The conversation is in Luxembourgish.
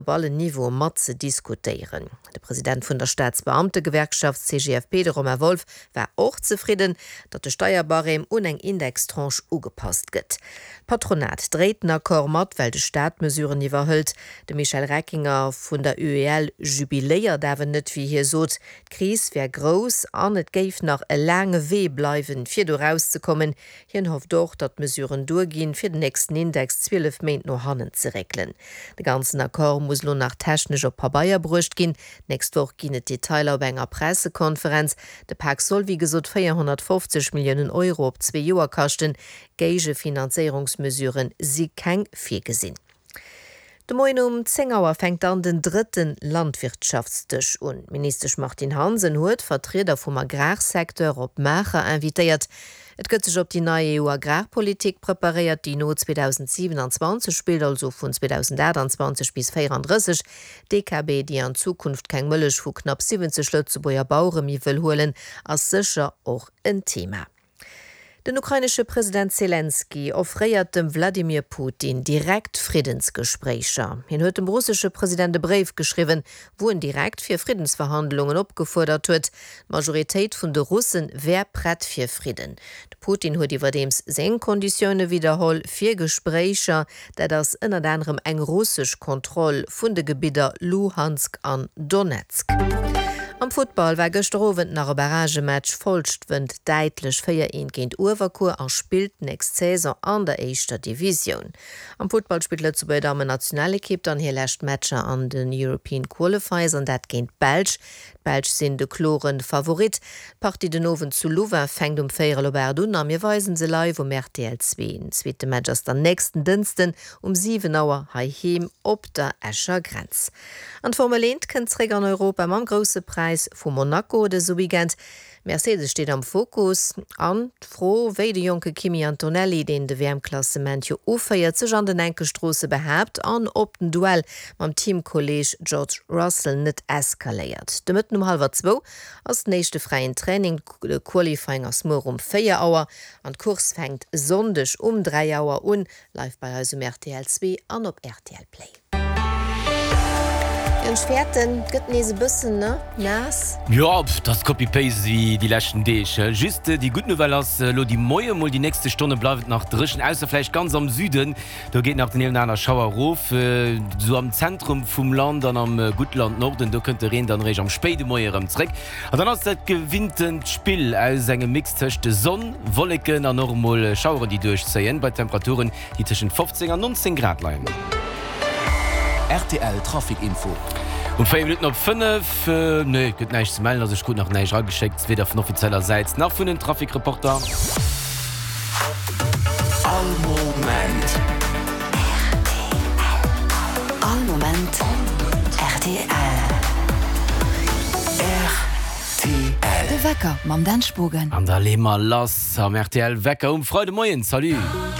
ballen Niveau mat ze diskutieren. Der Präsident vun der Staatsbeamtegewerkschaft CGFP, der Romer Wolf, war auch zufrieden, dat de Steuerbarem uneng Indextranche ugepasst gëtt. Patronat dreht Akkor mat, weil de Staatmesuren iwwerhëlt. De Michael Reckinger vun der UEL jubiléier dawen net wie hier sot. Kris wär gross, an et géif nach e lange Weh bleiwen, fir do rauszukommen. Hien hofft doch, dat Mesuren durchgin fir den nächsten Index 12 Meint no hannen ze regeln. De ganzen Akkor muss lo nach technisch op Bayer brucht gin. Nächst woch ginet Detailer op enger Pressekonferenz. De Park soll wie gesot 450 Millionen Euro op 2 Joer kachten. Geige Finanzierungsmesuren si keng fir gesinn. De Moin 10 Auer fängt an den dritten Landwirtschaftstisch un. Minister Martin Hansen huet Vertreter vum Agrarsektor op Macher invitéiert. Et gëtt sech op die neue EU-Agrarpolitik prepariert, die no 2027 spielt, also vun 2028 bis 34. DKB, die an Zukunft keng Mëllech vu knapp 70 Lützeburger Bauern mi will holen, as sicher auch ein Thema. Den ukrainische Präsident Zelensky offreiert dem Wladimir Putin direkt Friedensgesprächer. Hin huet dem russische Präsident de Brief geschrieben, wo direkt für Friedensverhandlungen opgefordert huet. Majoritéit vun de Russen wär brett fir Frieden. De Putin huet iwwerdems seng Konditionne wiederholl fir Gesprächer, dat das ënner anderem eng russisch Kontroll vun de Gebieter Luhansk an Donetsk. Am Football war gestrowen nach a Barragematch Volstwend deitlich 4-1 gegen Uwerkur und spielt nächst Saison an der 1. Division. Am Football spielt Lützeburg Damen Nationalequipe dann hier lässt Matcher an den European Qualifiers und dat gegen Belg. Belg sind de kloren Favorit. Partie den Oven zu Louvain fängt 4 Loberdun an mir weisen se live RTL 2. Zweite Match ist am nächsten Diensten 7 Uhr heim op der Escher Grenz. An Formel 1 kennträger an Europa am grosse Preis vu Monaco de Subigent. Mercedes steht am Fokus an froh wéi de Joke Kimi Antonelli den de WM-Klassement jo ufeiert sech an den Enkelstrose behabt an op den Duell mam Teamkolleg George Russell net eskaléiert. De Mëtten 1:30 ass nächte freien Training de Qualifying ass mor 4 Auer an Kurs fängt sondech 3 Auer un live bei RTL 2 an op RTL Play. Schwerten gëtt nese bëssen ne nass? Ja, das Copy-Paste wie die lächen Deeg. Just die gut Nouvelle ass lo die Moie moll die nächste Stunde blawet nach Drschen ausserfleich ganz am Süden. Da geht nach den einer Schauerrof so am Zentrum vum Land an am Gutland Norden, da könnte reden dann reg am Späide Moier am Zreck. Und dann ass dat gewinnten Spiel aus engem mixchte Sonn, Wolleken an normal Schauer die durchzeien bei Temperaturen die zwischen 15 und 19 Grad leien. RTL Trafikinfo. Um 5 Minuten op 5 ne gëtt neich ze melden, gut nach neich geschickt, weder vun offizieller Seite nach vun den Trafikreporter. All Moment. All Moment. RTL. RTL. De Wecker mam Danspogen. An der Lemer lass am RTL Wecker Freude Moien, salut!